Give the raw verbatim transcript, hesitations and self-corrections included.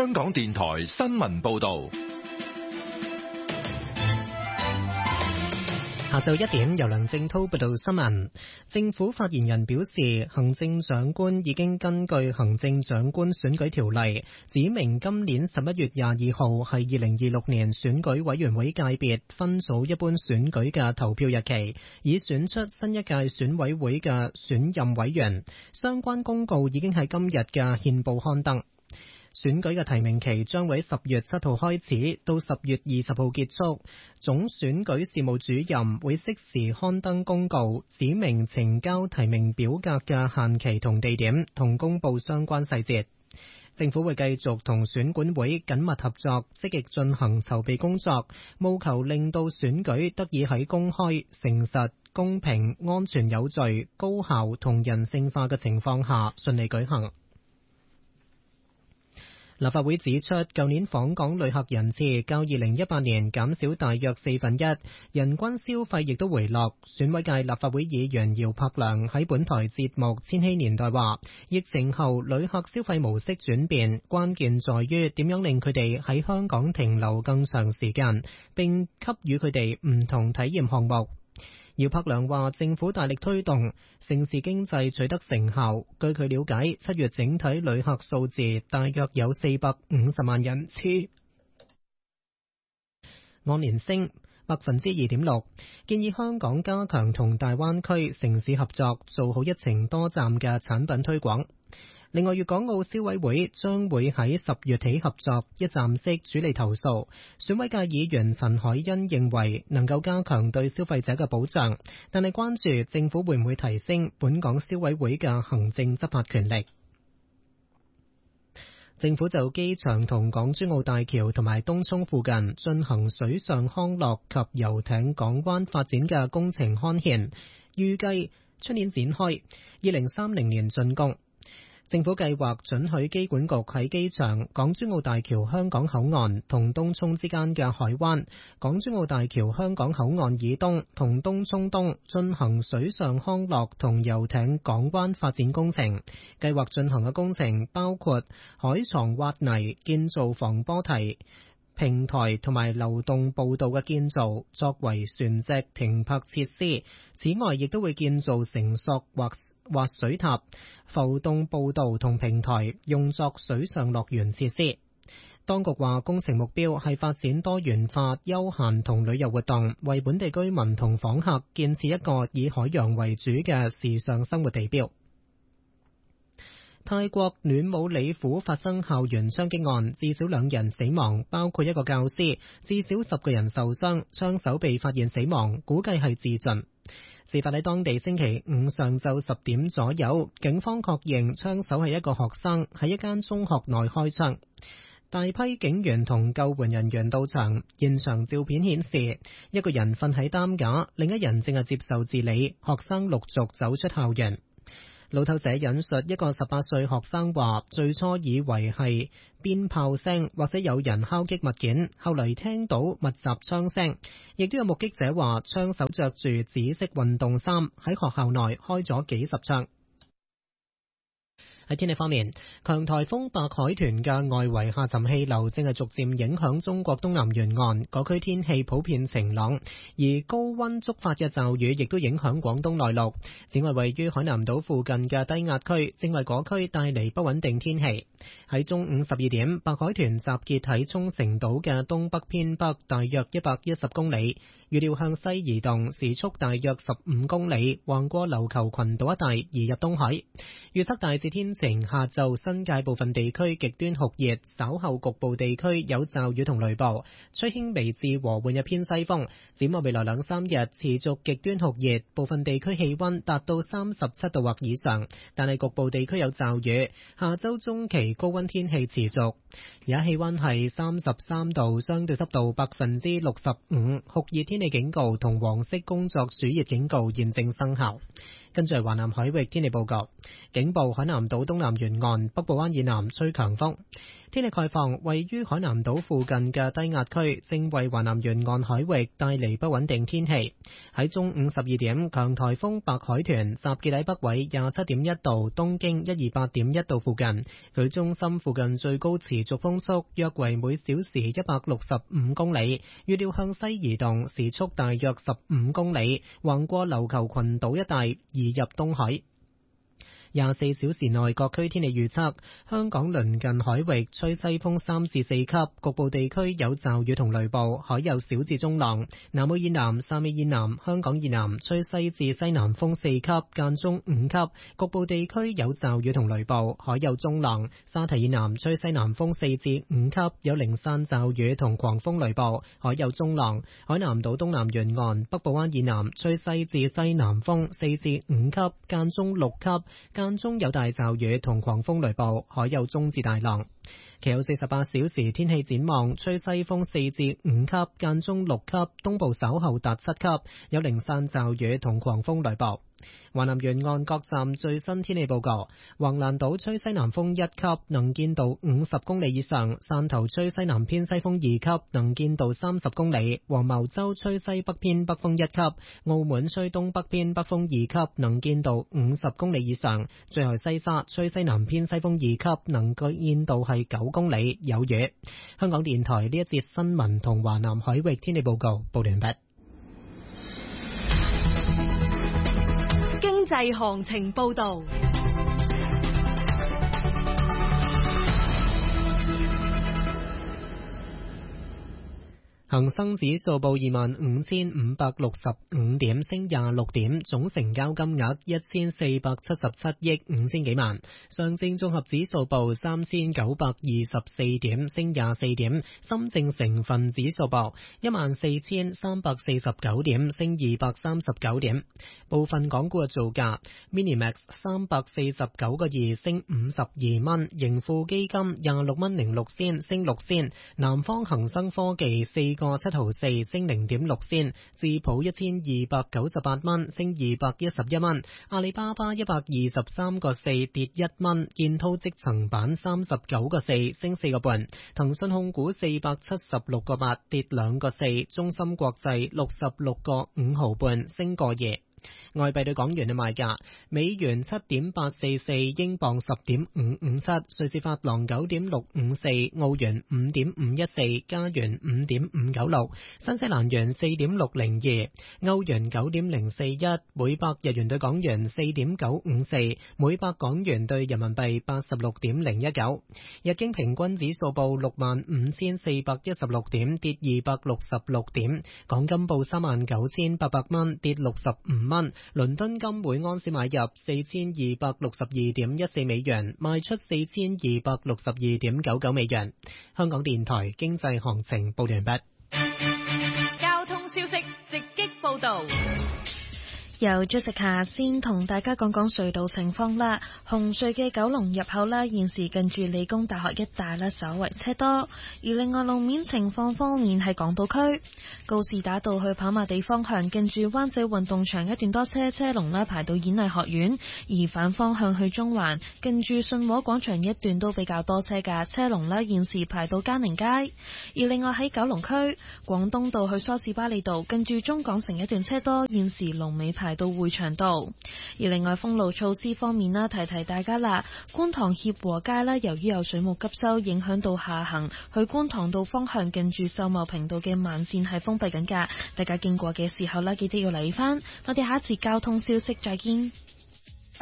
香港電台新聞報道。 下晝一點，由梁正濤報道新聞。政府發言人表示，行政長官已經根據行政長官選舉條例，指明今年十一月廿二號係二零二六年選舉委員會界別分組一般選舉嘅投票日期，以選出新一屆選委會嘅選任委員。相關公告已經喺今日嘅憲報刊登。選舉嘅提名期將會十月七號開始，到十月二十號結束。總選舉事務主任會適時刊登公告，指明呈交提名表格嘅限期同地點，同公佈相關細節。政府會繼續同選管會緊密合作，積極進行籌備工作，務求令到選舉得以喺公開、誠實、公平、安全有序、高效同人性化嘅情況下順利舉行。立法會指出，舊年訪港旅客人次較二零一八年減少大約四分一，人均消費亦都回落。選委界立法會議員姚柏良喺本台節目《千禧年代》話，疫情後旅客消費模式轉變，關鍵在於點樣令佢哋喺香港停留更長時間，並給予佢哋唔同體驗項目。姚柏良話，政府大力推動城市經濟取得成效。據佢了解，七月整體旅客數字大約有四百五十萬人次，按年升百分之二點六。建議香港加強同大灣區城市合作，做好一程多站嘅產品推廣。另外，粵港澳消委會將會喺十月起合作一站式處理投訴。選委界議員陳海欣認為能夠加強對消費者嘅保障，但係關注政府會唔會提升本港消委會嘅行政執法權力。政府就機場同港珠澳大橋同埋東涌附近進行水上康樂及遊艇港灣發展嘅工程刊憲，預計出年展開，二零三零年竣工。政府計劃准許機管局喺機場、港珠澳大橋香港口岸同東涌之間嘅海灣、港珠澳大橋香港口岸以東同東涌東進行水上康樂同遊艇港灣發展工程。計劃進行嘅工程包括海床挖泥、建造防波堤、平台同埋流動步道嘅建造，作為船隻停泊設施。此外，亦都會建造繩索或滑水塔、浮動步道同平台，用作水上樂園設施。當局話，工程目標係發展多元化休閒同旅遊活動，為本地居民同訪客建設一個以海洋為主嘅時尚生活地標。泰國暖武里府發生校園槍擊案，至少兩人死亡，包括一個教師，至少十個人受傷，槍手被發現死亡，估計係自盡。事發喺當地星期五上晝十點左右，警方確認槍手係一個學生，喺一間中學內開槍。大批警員同救援人員到場，現場照片顯示一個人瞓喺擔架，另一人正係接受治理，學生陸續走出校園。路透社引述一個十八歲學生話，最初以為係鞭炮聲或者有人敲擊物件，後來聽到密集槍聲。亦都有目擊者話，槍手着住紫色運動衫，喺學校內開咗幾十槍。喺天氣方面，強颱風白海豚嘅外圍下沉氣流正係逐漸影響中國東南沿岸，嗰區天氣普遍晴朗，而高溫觸發嘅驟雨亦都影響廣東內陸。此外，位於海南島附近嘅低壓區正為嗰區帶嚟不穩定天氣。喺中午十二點，白海豚集結喺沖繩島嘅東北偏北大約一百一十公里，預料向西移動，時速大約十五公里，橫過琉球群島一帶移入東海。預測大致天晴，下晝新界部分地區極端酷熱，稍後局部地區有驟雨同雷暴，吹輕微至和緩嘅偏西風。展望未來兩三日持續極端酷熱，部分地區氣溫達到三十七度或以上，但係局部地區有驟雨。下周中期高溫天氣持續，而家氣溫係三十三度，相對濕度百分之六十五，酷熱天氣警告同黃色工作暑熱警告現正生效。跟住華南海域天氣報告，警報海南島東南沿岸，北部灣以南吹強風。天氣概況，位於海南島附近嘅低壓區正為華南沿岸海域帶嚟不穩定天氣。喺中午十二點，強颱風白海豚集結喺北緯廿七點一度、東經一二八點一度附近，佢中心附近最高持續風速約為每小時一百六十五公里，預料向西移動，時速大約十五公里，橫過琉球群島一帶，移入東海。廿四小時內各區天氣預測：香港鄰近海域吹西風三至四級，局部地區有驟雨同雷暴，海有小至中浪。南澳以南、汕尾以南、香港以南吹西至西南風四級，間中五級，局部地區有驟雨同雷暴，海有中浪。沙堤以南吹西南風四至五級，有零散驟雨同狂風雷暴，海有中浪。海南島東南沿岸、北部灣以南吹西至西南風四至五級，間中六級。間中有大驟雨同狂風雷暴，海有中至大浪。其後四十八小時天氣展望，吹西風四至五級，間中六級，東部稍後達七級，有零散驟雨同狂風雷暴。華南沿岸各站最新天氣報告：橫瀾島吹西南風一級，能見度五十公里以上；汕頭吹西南偏西風二級，能見度三十公里；黃茅洲吹西北偏北風一級；澳門吹東北偏北風二級，能見度五十公里以上；最後西沙吹西南偏西風二級，能見度係九公里，有雨。香港電台呢一節新聞同華南海域天氣報告報完畢。 經濟行情報道。恒生指數報二萬五千五百六十五點，升廿六點，總成交金額一千四百七十七億五千幾萬。上證綜合指數報三千九百二十四點，升廿四點。深證成分指數報一萬四千三百四十九點，升二百三十九點。部分港股嘅造價 ：Minimax 三百四十九個二，升五十二蚊；盈富基金廿六蚊零六仙，升六仙；南方恒生科技四個七毫四，升零點六仙；智普一千二百九十八蚊，升二百一十一蚊；阿里巴巴一百二十三個四，跌一蚊；建滔積層板三十九個四，升四個半；騰訊控股四百七十六個八，跌兩個四；中芯國際六十六個五毫半，升個二。外幣對港元嘅賣價：美元七點八四四，英鎊十點五五七，瑞士法郎九點六五四，澳元五點五一四，加元五點五九六，新西蘭元四點六零二，歐元九點零四一，每百日元對港元四點九五四，每百港元對人民幣八十六點零一九。日經平均指數報六萬五千四百一十六點，跌二百六十六點。港金報三萬九千八百蚊，跌六十五蚊。倫敦金每安士買入四千二百六十二點一四美元，賣出四千二百六十二點九九美元。香港電台經濟行情報完畢。 交通消息直擊報道。 由 Jessica 先同大家講講隧道情況啦。紅隧嘅九龍入口啦，現時近住理工大學一帶啦，稍為車多。而另外路面情況方面係港島區告士打道去跑馬地方向，近住灣仔運動場一段多車，車龍啦排到演藝學院；而反方向去中環，近住信和廣場一段都比較多車㗎，車龍啦現時排到嘉寧街。而另外喺九龍區廣東道去梳士巴利道，近住中港城一段車多，現時龍尾排到匯祥道。而另外封路措施方面啦，提提大家啦，觀塘協和街啦，由於有水務急修，影響到下行去觀塘道方向，近住秀茂坪道嘅慢線係封閉緊噶，大家經過嘅時候啦，記得要留意翻。我哋下一節交通消息再見。